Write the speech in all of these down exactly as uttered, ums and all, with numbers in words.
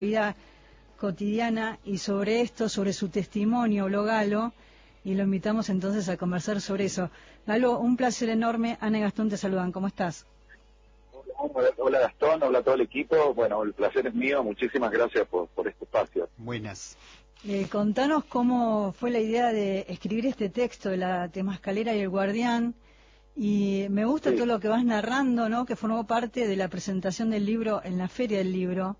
vida cotidiana y sobre esto, sobre su testimonio, habló Galo, y lo invitamos entonces a conversar sobre eso. Galo, un placer enorme. Ana y Gastón te saludan. ¿Cómo estás? Hola, hola Gastón, hola a todo el equipo. Bueno, el placer es mío. Muchísimas gracias por, por este espacio. Buenas. Eh, contanos cómo fue la idea de escribir este texto de la Temascalera y el Guardián. Y me gusta sí. todo lo que vas narrando, ¿no? Que formó parte de la presentación del libro en la Feria del Libro,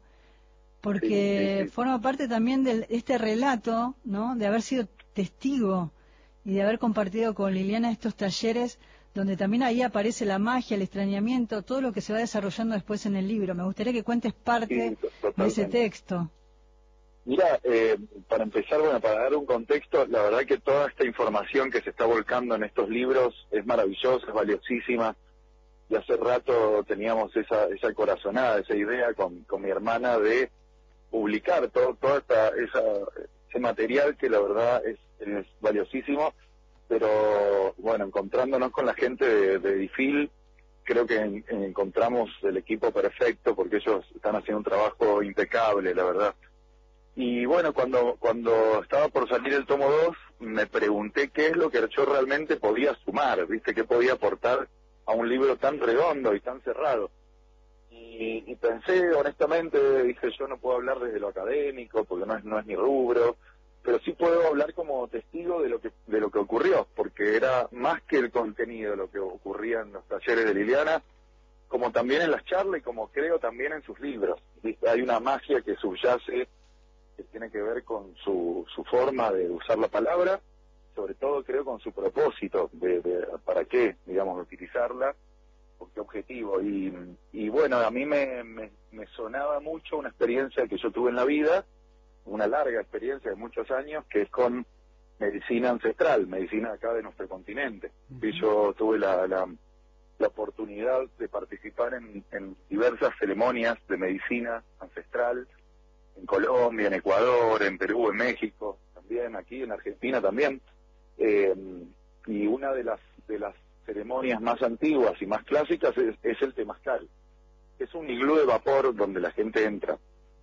porque sí, sí, sí. forma parte también de este relato, ¿no? De haber sido testigo y de haber compartido con Liliana estos talleres, donde también ahí aparece la magia, el extrañamiento, todo lo que se va desarrollando después en el libro. Me gustaría que cuentes parte sí, de ese texto. Mira, eh, para empezar, bueno, para dar un contexto, la verdad que toda esta información que se está volcando en estos libros es maravillosa, es valiosísima, y hace rato teníamos esa esa corazonada, esa idea con, con mi hermana de publicar todo toda esta, esa, ese material que la verdad es, es valiosísimo, pero bueno, encontrándonos con la gente de, de Edifil, creo que en, en encontramos el equipo perfecto, porque ellos están haciendo un trabajo impecable, la verdad. Y bueno, cuando cuando estaba por salir el tomo dos, me pregunté qué es lo que yo realmente podía sumar, ¿viste? ¿Qué podía aportar a un libro tan redondo y tan cerrado? Y, y pensé, honestamente, dije, yo no puedo hablar desde lo académico, porque no es no es mi rubro, pero sí puedo hablar como testigo de lo que de lo que ocurrió, porque era más que el contenido de lo que ocurría en los talleres de Liliana, como también en las charlas y como creo también en sus libros. ¿Viste? Hay una magia que subyace, que tiene que ver con su, su forma de usar la palabra, sobre todo creo con su propósito, de, de para qué, digamos, utilizarla, con qué objetivo. Y, y bueno, a mí me, me, me sonaba mucho una experiencia que yo tuve en la vida, una larga experiencia de muchos años, que es con medicina ancestral, medicina acá de nuestro continente. Uh-huh. Y yo tuve la, la, la oportunidad de participar en, en diversas ceremonias de medicina ancestral, en Colombia, en Ecuador, en Perú, en México, también aquí en Argentina también, eh, y una de las de las ceremonias más antiguas y más clásicas es, es el temazcal, que es un iglú de vapor donde la gente entra,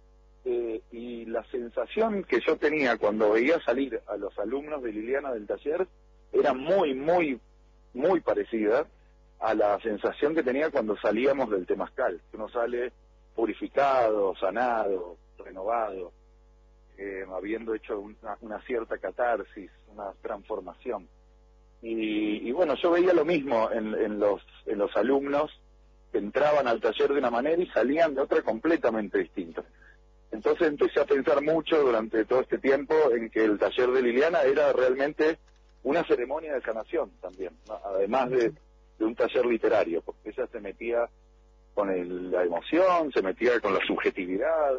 eh, y la sensación que yo tenía cuando veía salir a los alumnos de Liliana del taller era muy, muy, muy parecida a la sensación que tenía cuando salíamos del temazcal, que uno sale purificado, sanado, renovado, eh, habiendo hecho una, una cierta catarsis, una transformación. Y, y bueno, yo veía lo mismo en, en los en los alumnos que entraban al taller de una manera y salían de otra completamente distinta. Entonces empecé a pensar mucho durante todo este tiempo en que el taller de Liliana era realmente una ceremonia de sanación también, ¿no? Además de, de un taller literario, porque ella se metía con el, la emoción, se metía con la subjetividad,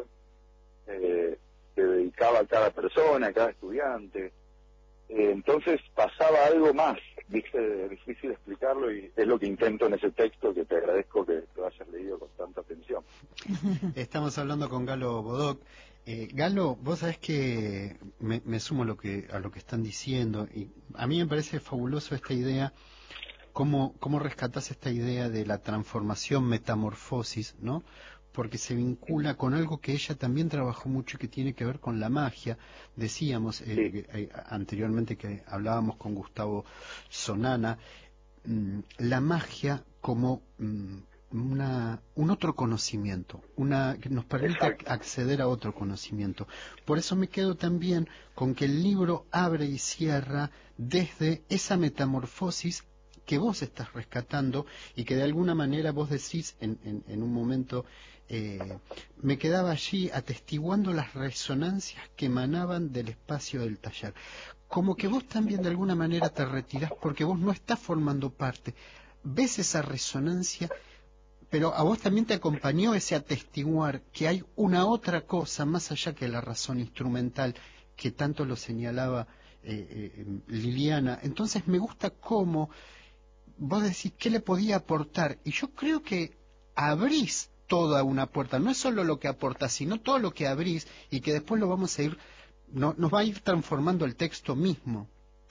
eh, se dedicaba a cada persona, a cada estudiante. Eh, entonces pasaba algo más, ¿viste? Difícil explicarlo, y es lo que intento en ese texto, que te agradezco que lo hayas leído con tanta atención. Estamos hablando con Galo Bodoc. Eh, Galo, vos sabés que me, me sumo a lo que a lo que están diciendo, y a mí me parece fabuloso esta idea. ¿Cómo, cómo rescatás esta idea de la transformación, metamorfosis, ¿no? Porque se vincula con algo que ella también trabajó mucho y que tiene que ver con la magia. Decíamos eh, sí. eh, anteriormente que hablábamos con Gustavo Sonana, mmm, la magia como mmm, una, un otro conocimiento, una que nos permite Exacto. acceder a otro conocimiento. Por eso me quedo también con que el libro abre y cierra desde esa metamorfosis que vos estás rescatando, y que de alguna manera vos decís en, en, en un momento, eh, me quedaba allí atestiguando las resonancias que emanaban del espacio del taller. Como que vos también de alguna manera te retirás porque vos no estás formando parte. Ves esa resonancia, pero a vos también te acompañó ese atestiguar que hay una otra cosa más allá que la razón instrumental, que tanto lo señalaba eh, eh, Liliana. Entonces me gusta cómo vos decís qué le podía aportar, y yo creo que abrís toda una puerta, no es solo lo que aportás, sino todo lo que abrís, y que después lo vamos a ir, no, nos va a ir transformando el texto mismo.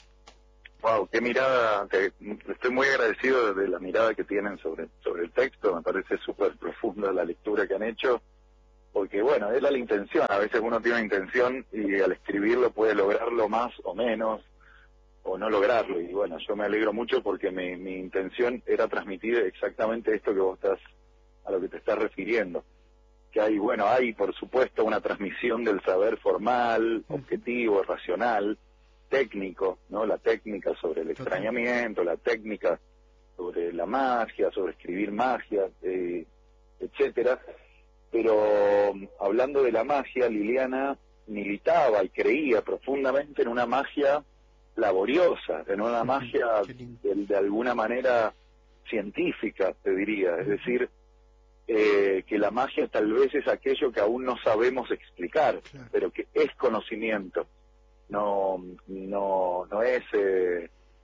Wow, qué mirada, te, estoy muy agradecido de la mirada que tienen sobre, sobre el texto, me parece súper profunda la lectura que han hecho, porque bueno, era la intención, a veces uno tiene una intención y al escribirlo puede lograrlo más o menos, o no lograrlo, y bueno, yo me alegro mucho porque mi, mi intención era transmitir exactamente esto que vos estás, a lo que te estás refiriendo, que hay, bueno, hay por supuesto una transmisión del saber formal, objetivo, racional, técnico, ¿no? La técnica sobre el extrañamiento, la técnica sobre la magia, sobre escribir magia, eh, etcétera. Pero hablando de la magia, Liliana militaba y creía profundamente en una magia laboriosa, en una magia de, de alguna manera científica, te diría, es decir, eh, que la magia tal vez es aquello que aún no sabemos explicar, claro, pero que es conocimiento, no no no es eh,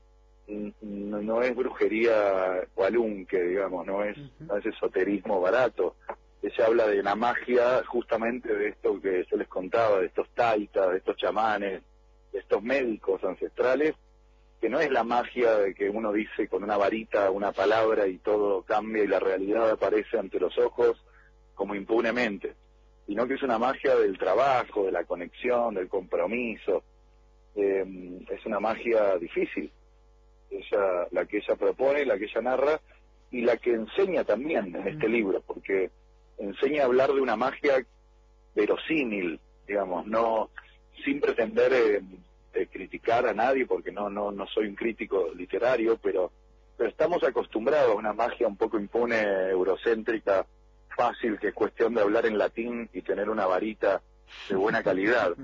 no, no es brujería cualunque, digamos, no es, uh-huh. no es esoterismo barato. Ella habla de la magia justamente de esto que yo les contaba, de estos taitas, de estos chamanes, de estos médicos ancestrales, que no es la magia de que uno dice con una varita una palabra y todo cambia y la realidad aparece ante los ojos como impunemente, sino que es una magia del trabajo, de la conexión, del compromiso. Eh, es una magia difícil, ella, la que ella propone, la que ella narra y la que enseña también en este libro, porque enseña a hablar de una magia verosímil, digamos, no sin pretender eh, eh, criticar a nadie, porque no no no soy un crítico literario, pero pero estamos acostumbrados a una magia un poco impune, eurocéntrica, fácil, que es cuestión de hablar en latín y tener una varita de buena calidad.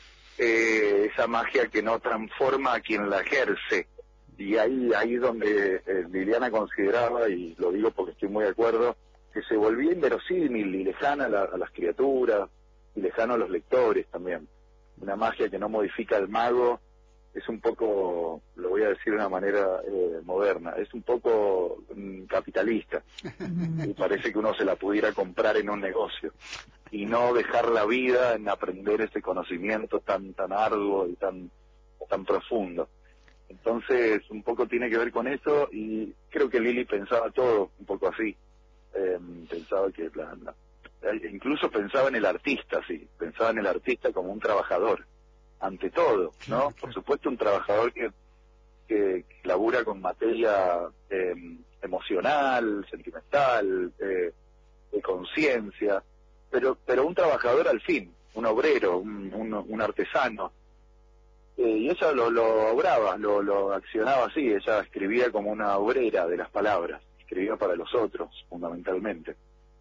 Eh, esa magia que no transforma a quien la ejerce. Y ahí ahí donde eh, Liliana consideraba, y lo digo porque estoy muy de acuerdo, que se volvía inverosímil y lejana a, la, a las criaturas, y lejano a los lectores también. Una magia que no modifica al mago, es un poco, lo voy a decir de una manera eh, moderna, es un poco mm, capitalista, y parece que uno se la pudiera comprar en un negocio, y no dejar la vida en aprender ese conocimiento tan tan arduo y tan tan profundo. Entonces, un poco tiene que ver con eso, y creo que Lili pensaba todo un poco así. Eh, pensaba que la, la, incluso pensaba en el artista, sí, pensaba en el artista como un trabajador, ante todo, ¿no? Claro, claro. Por supuesto, un trabajador que, que, que labura con materia eh, emocional, sentimental, eh, de conciencia, pero pero un trabajador al fin, un obrero, un, un, un artesano. Eh, y ella lo, lo obraba, lo, lo accionaba así, ella escribía como una obrera de las palabras, escribía para los otros, fundamentalmente.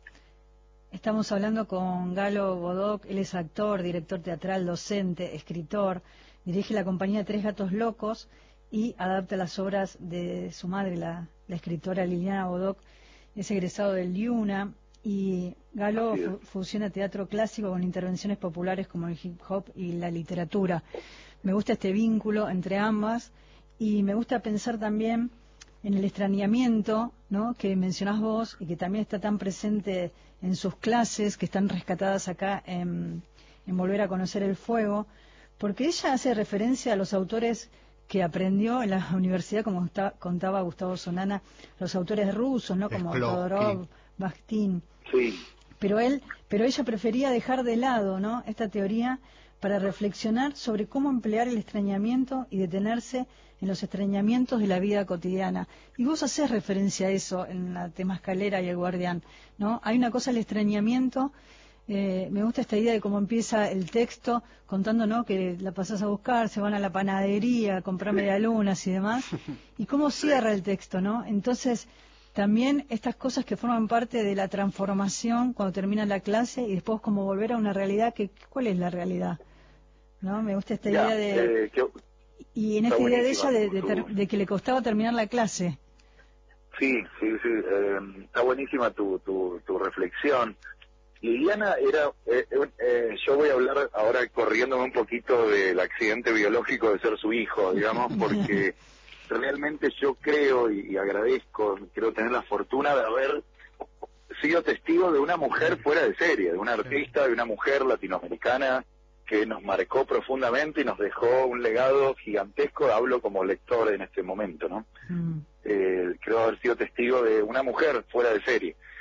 Estamos hablando con Galo Bodoc, él es actor, director teatral, docente, escritor, dirige la compañía Tres Gatos Locos y adapta las obras de su madre, la, la escritora Liliana Bodoc, es egresado del IUNA, y Galo fu fusiona teatro clásico con intervenciones populares como el hip hop y la literatura. Me gusta este vínculo entre ambas y me gusta pensar también en el extrañamiento, ¿no?, que mencionás vos y que también está tan presente en sus clases, que están rescatadas acá en, en Volver a Conocer el Fuego, porque ella hace referencia a los autores que aprendió en la universidad, como está, contaba Gustavo Sonana, los autores rusos, ¿no?, como Todorov, Bakhtin. Sí. Pero él, pero ella prefería dejar de lado, ¿no?, esta teoría para reflexionar sobre cómo emplear el extrañamiento y detenerse en los extrañamientos de la vida cotidiana. Y vos hacés referencia a eso en la Temascalera y el Guardián, ¿no? Hay una cosa, el extrañamiento, eh, me gusta esta idea de cómo empieza el texto contando, ¿no?, que la pasás a buscar, se van a la panadería a comprar medialunas y demás, y cómo cierra el texto, ¿no? Entonces, también estas cosas que forman parte de la transformación cuando termina la clase y después como volver a una realidad, que ¿cuál es la realidad? ¿No? Me gusta esta ya, idea de... Eh, que... Y en esta idea de ella de, de, ter... de que le costaba terminar la clase. Sí, sí, sí, eh, está buenísima tu, tu, tu reflexión. Liliana era, eh, eh, yo voy a hablar ahora corriéndome un poquito del accidente biológico de ser su hijo, digamos, porque realmente yo creo y, y agradezco, creo tener la fortuna de haber sido testigo de una mujer fuera de serie, de una artista, de una mujer latinoamericana que nos marcó profundamente y nos dejó un legado gigantesco. Hablo como lector en este momento, ¿no? Mm. Eh, creo haber sido testigo de una mujer fuera de serie.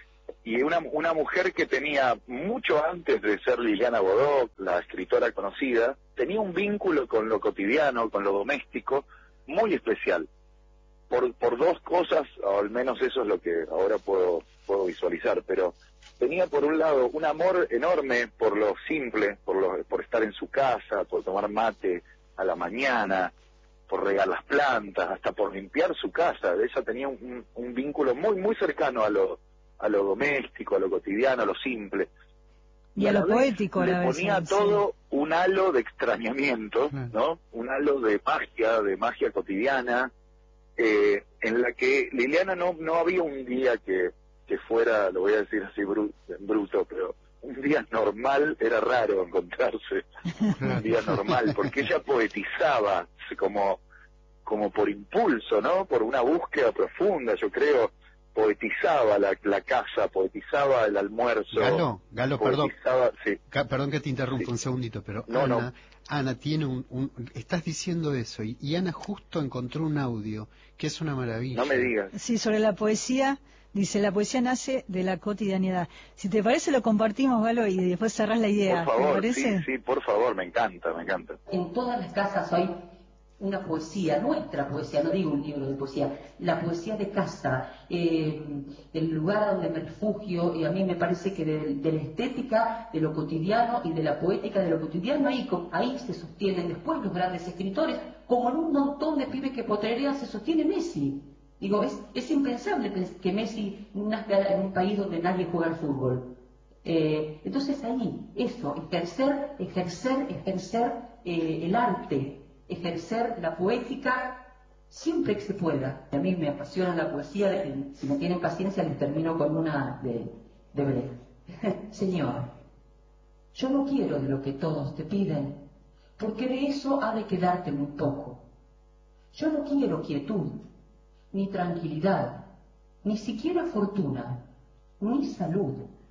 y una, una mujer que tenía, mucho antes de ser Liliana Bodoc, la escritora conocida, tenía un vínculo con lo cotidiano, con lo doméstico, muy especial. Por, por dos cosas, o al menos eso es lo que ahora puedo, puedo visualizar, pero tenía por un lado un amor enorme por lo simple, por, lo, por estar en su casa, por tomar mate a la mañana, por regar las plantas, hasta por limpiar su casa. Ella tenía un, un vínculo muy muy cercano a lo a lo doméstico, a lo cotidiano, a lo simple. Y, y a, a lo poético, le la ponía vez, todo sí. un halo de extrañamiento, ¿no? Un halo de magia, de magia cotidiana, eh, en la que Liliana no no había un día que, que fuera, lo voy a decir así bruto, bruto, pero un día normal era raro encontrarse, un día normal, porque ella poetizaba como, como por impulso, ¿no? Por una búsqueda profunda, yo creo, poetizaba la, la casa, poetizaba el almuerzo. Galo, Galo, perdón, sí. perdón que te interrumpa sí. un segundito, pero no, Ana, no. Ana tiene un, un, estás diciendo eso, y, y Ana justo encontró un audio, que es una maravilla. No me digas. Sí, sobre la poesía. Dice, la poesía nace de la cotidianidad. Si te parece, lo compartimos, Galo, y después cerrás la idea. Por favor, ¿te parece? sí, sí, por favor, me encanta, me encanta. En todas las casas hay una poesía, nuestra poesía, no digo un libro de poesía, la poesía de casa, eh, el lugar a donde me refugio, y a mí me parece que de, de la estética, de lo cotidiano y de la poética de lo cotidiano, ahí, ahí se sostienen después los grandes escritores, como en un montón de pibes que potrerían se sostiene Messi. Digo, es, es impensable que Messi nazca en un país donde nadie juega al fútbol. Eh, entonces ahí, eso, ejercer, ejercer, ejercer eh, el arte, ejercer la poética siempre que se pueda. A mí me apasiona la poesía, de, si me tienen paciencia les termino con una de, de Brecht. Señor, yo no quiero de lo que todos te piden, porque de eso ha de quedarte muy poco. Yo no quiero quietud, ni tranquilidad, ni siquiera fortuna, ni salud,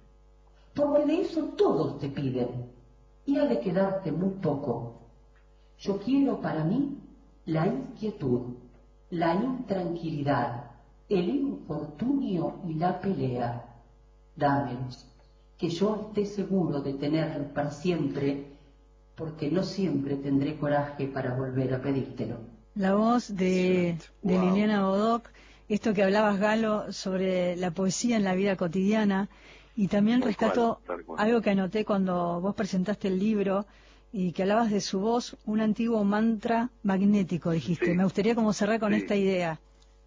porque de eso todos te piden, y ha de quedarte muy poco. Yo quiero para mí la inquietud, la intranquilidad, el infortunio y la pelea. Dámelos, que yo esté seguro de tenerlos para siempre, porque no siempre tendré coraje para volver a pedírtelo. La voz de, wow. de Liliana Bodoc, esto que hablabas, Galo, sobre la poesía en la vida cotidiana, y también Tal rescato cual, tal cual. algo que anoté cuando vos presentaste el libro, y que hablabas de su voz, un antiguo mantra magnético, dijiste. Sí. Me gustaría como cerrar con Sí. esta idea.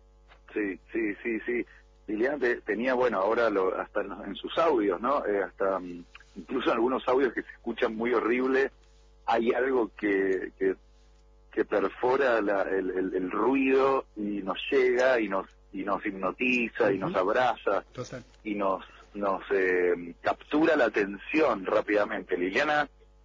Sí, sí, sí, sí. Liliana te, tenía, bueno, ahora lo, hasta en, en sus audios, ¿no? Eh, hasta um, incluso en algunos audios que se escuchan muy horrible, hay algo que, que, que perfora la, el, el, el ruido y nos llega y nos y nos hipnotiza uh-huh. y nos abraza Total. y nos nos eh, captura la atención rápidamente. Liliana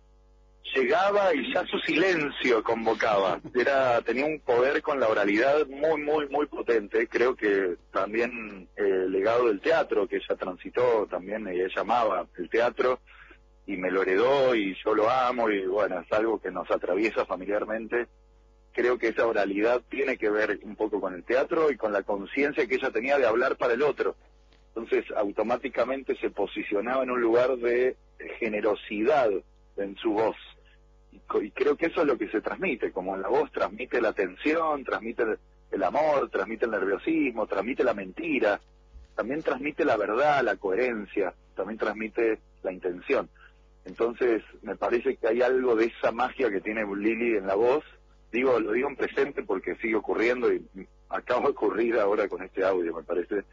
llegaba y ya su silencio convocaba. Era, tenía un poder con la oralidad muy, muy, muy potente. Creo que también el eh, legado del teatro que ella transitó, también ella amaba el teatro y me lo heredó y yo lo amo y bueno, es algo que nos atraviesa familiarmente. Creo que esa oralidad tiene que ver un poco con el teatro y con la conciencia que ella tenía de hablar para el otro. Entonces automáticamente se posicionaba en un lugar de generosidad en su voz. Y creo que eso es lo que se transmite, como la voz transmite la tensión, transmite el amor, transmite el nerviosismo, transmite la mentira, también transmite la verdad, la coherencia, también transmite la intención. Entonces me parece que hay algo de esa magia que tiene Lili en la voz, digo, lo digo en presente porque sigue ocurriendo y acaba de ocurrir ahora con este audio, me parece,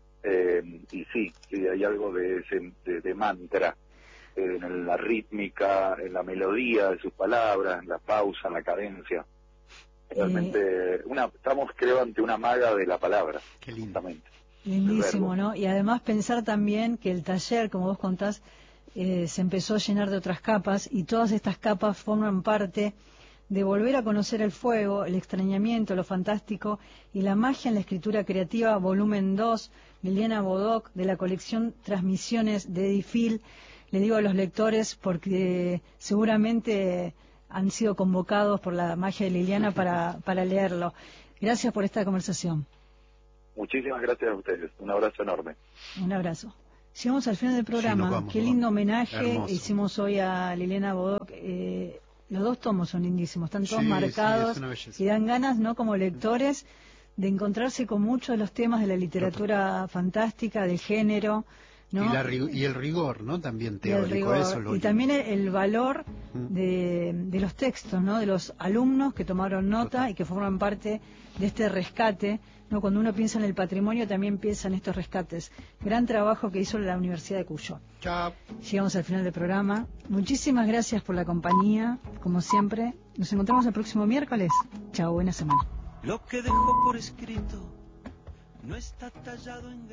eh, y sí, sí, hay algo de ese de, de mantra. En la rítmica, en la melodía de sus palabras, en la pausa, en la cadencia. Realmente, eh, una, estamos creo ante una maga de la palabra. Qué lindo. Lindísimo, ¿no? Y además pensar también que el taller, como vos contás, eh, se empezó a llenar de otras capas y todas estas capas forman parte de volver a conocer el fuego, el extrañamiento, lo fantástico y la magia en la escritura creativa, volumen dos, Liliana Bodoc, de la colección Transmisiones de Edifil. Le digo a los lectores porque seguramente han sido convocados por la magia de Liliana para, para leerlo. Gracias por esta conversación. Muchísimas gracias a ustedes. Un abrazo enorme. Un abrazo. Llegamos al final del programa. Sí, vamos, Qué lindo vamos. homenaje Hermoso. hicimos hoy a Liliana Bodoc. Eh, los dos tomos son lindísimos, están todos Sí, marcados sí, es una belleza. y dan ganas, ¿no? Como lectores, de encontrarse con muchos de los temas de la literatura fantástica, del género, ¿no? Y, la rig- y el rigor, ¿no? También Y el teórico, rigor. eso es lo Y lindo. también el, el valor Mm. de, de los textos, ¿no? De los alumnos que tomaron nota Total. y que forman parte de este rescate, ¿no? Cuando uno piensa en el patrimonio también piensa en estos rescates. Gran trabajo que hizo la Universidad de Cuyo. Chao. Llegamos al final del programa. Muchísimas gracias por la compañía, como siempre. Nos encontramos el próximo miércoles. Chao, buena semana. Lo que dejó por escrito no está tallado en